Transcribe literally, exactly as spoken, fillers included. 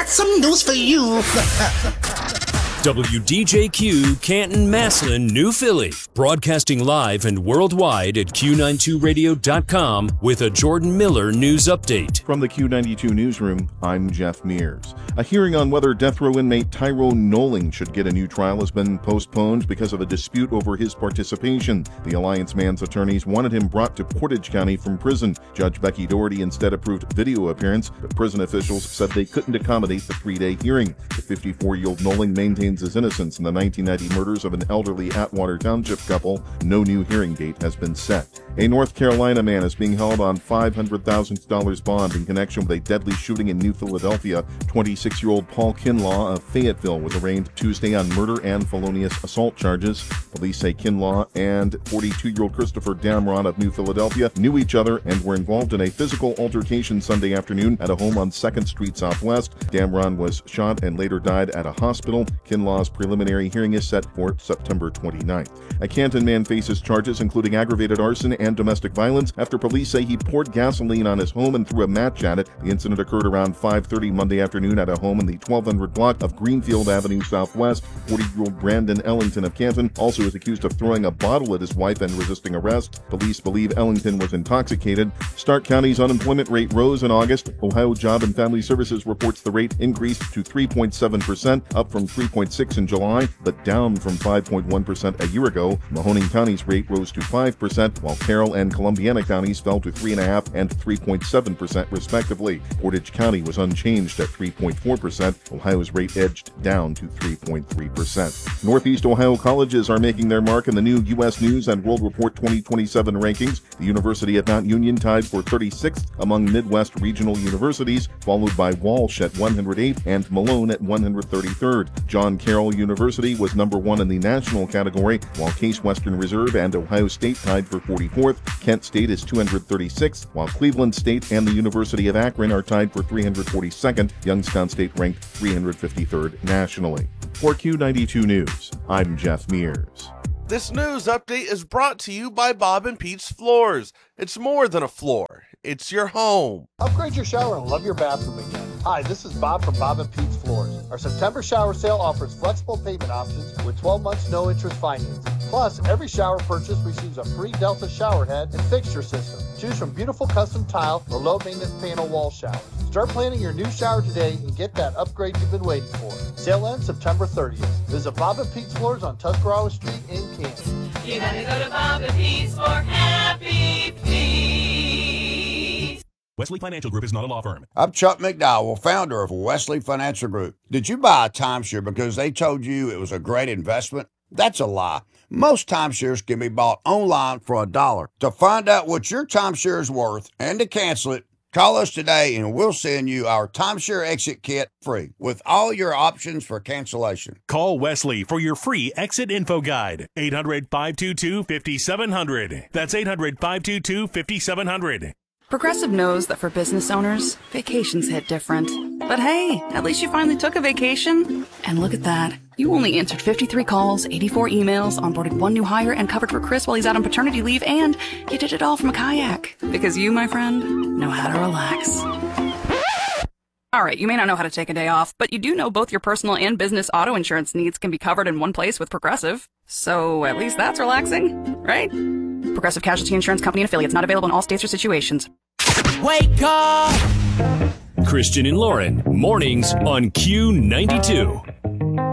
got some news for you. W D J Q, Canton, Massillon, New Philly. Broadcasting live and worldwide at Q ninety-two radio dot com with a Jordan Miller news update. From the Q ninety-two newsroom, I'm Jeff Mears. A hearing on whether death row inmate Tyrone Noling should get a new trial has been postponed because of a dispute over his participation. The Alliance man's attorneys wanted him brought to Portage County from prison. Judge Becky Doherty instead approved video appearance, but prison officials said they couldn't accommodate the three-day hearing. The fifty-four-year-old Noling maintains his innocence in the nineteen ninety murders of an elderly Atwater Township couple. No new hearing date has been set. A North Carolina man is being held on five hundred thousand dollars bond in connection with a deadly shooting in New Philadelphia. twenty-six-year-old Paul Kinlaw of Fayetteville was arraigned Tuesday on murder and felonious assault charges. Police say Kinlaw and forty-two-year-old Christopher Damron of New Philadelphia knew each other and were involved in a physical altercation Sunday afternoon at a home on second Street Southwest. Damron was shot and later died at a hospital. Kinlaw's preliminary hearing is set for September twenty-ninth. A Canton man faces charges including aggravated arson and domestic violence after police say he poured gasoline on his home and threw a match at it. The incident occurred around five thirty Monday afternoon at a home in the twelve hundred block of Greenfield Avenue Southwest. forty-year-old Brandon Ellington of Canton also is accused of throwing a bottle at his wife and resisting arrest. Police believe Ellington was intoxicated. Stark County's unemployment rate rose in August. Ohio Job and Family Services reports the rate increased to three point seven percent, up from three point six in July, but down from five point one percent a year ago. Mahoning County's rate rose to five percent, while Carroll and Columbiana counties fell to three point five and three point seven percent respectively. Portage County was unchanged at three point four percent. Ohio's rate edged down to three point three percent. Northeast Ohio colleges are making their mark in the new U S News and World Report twenty twenty-seven rankings. The University of Mount Union tied for thirty-sixth among Midwest regional universities, followed by Walsh at one hundred eighth and Malone at one hundred thirty-third. John Carroll University was number one in the national category, while Case Western Reserve and Ohio State tied for forty-fourth. Kent State is two hundred thirty-sixth, while Cleveland State and the University of Akron are tied for three hundred forty-second. Youngstown State ranked three hundred fifty-third nationally. For Q ninety-two News, I'm Jeff Mears. This news update is brought to you by Bob and Pete's Floors. It's more than a floor. It's your home. Upgrade your shower and love your bathroom again. Hi, this is Bob from Bob and Pete's Floors. Our September shower sale offers flexible payment options with twelve months no interest financing. Plus, every shower purchase receives a free Delta shower head and fixture system. Choose from beautiful custom tile or low maintenance panel wall showers. Start planning your new shower today and get that upgrade you've been waiting for. Sale ends September thirtieth. Visit Bob and Pete's Floors on Tuscarawas Street in Canton. You gotta go to Bob and Pete's for happy feet. Wesley Financial Group is not a law firm. I'm Chuck McDowell, founder of Wesley Financial Group. Did you buy a timeshare because they told you it was a great investment? That's a lie. Most timeshares can be bought online for a dollar. To find out what your timeshare is worth and to cancel it, call us today and we'll send you our timeshare exit kit free with all your options for cancellation. Call Wesley for your free exit info guide. eight hundred, five two two, five seven zero zero. That's eight hundred, five two two, five seven zero zero. Progressive knows that for business owners, vacations hit different. But hey, at least you finally took a vacation. And look at that. You only answered fifty-three calls, eighty-four emails, onboarded one new hire, and covered for Chris while he's out on paternity leave, and you did it all from a kayak. Because you, my friend, know how to relax. All right, you may not know how to take a day off, but you do know both your personal and business auto insurance needs can be covered in one place with Progressive. So at least that's relaxing, right? Progressive Casualty Insurance Company and affiliates, not available in all states or situations. Wake up! Christian and Lauren, mornings on Q ninety-two.